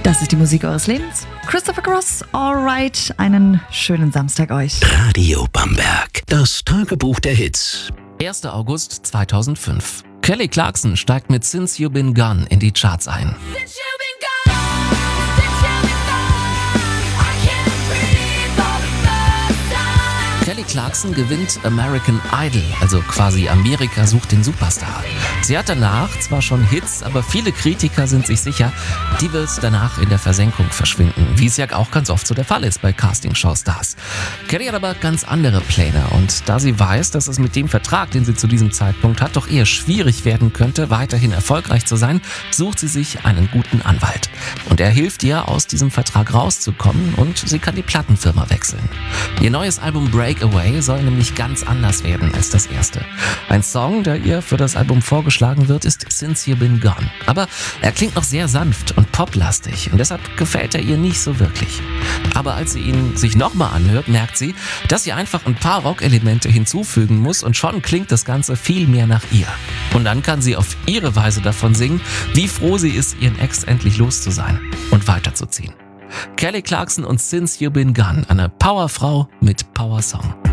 Das ist die Musik eures Lebens. Christopher Cross, alright. Einen schönen Samstag euch. Radio Bamberg, das Tagebuch der Hits. 1. August 2005. Kelly Clarkson steigt mit Since You Been Gone in die Charts ein. Kelly Clarkson gewinnt American Idol, also quasi Amerika sucht den Superstar. Sie hat danach zwar schon Hits, aber viele Kritiker sind sich sicher, die wird danach in der Versenkung verschwinden, wie es ja auch ganz oft so der Fall ist bei Castingshow-Stars. Kelly hat aber ganz andere Pläne und da sie weiß, dass es mit dem Vertrag, den sie zu diesem Zeitpunkt hat, doch eher schwierig werden könnte, weiterhin erfolgreich zu sein, sucht sie sich einen guten Anwalt. Und er hilft ihr, aus diesem Vertrag rauszukommen und sie kann die Plattenfirma wechseln. Ihr neues Album Breakaway soll nämlich ganz anders werden als das erste. Ein Song, der ihr für das Album vorgeschlagen wird, ist Since You Been Gone. Aber er klingt noch sehr sanft und poplastig und deshalb gefällt er ihr nicht so wirklich. Aber als sie ihn sich nochmal anhört, merkt sie, dass sie einfach ein paar Rockelemente hinzufügen muss und schon klingt das Ganze viel mehr nach ihr. Und dann kann sie auf ihre Weise davon singen, wie froh sie ist, ihren Ex endlich los zu sein und weiterzuziehen. Kelly Clarkson und Since You Been Gone, eine Powerfrau mit Powersong.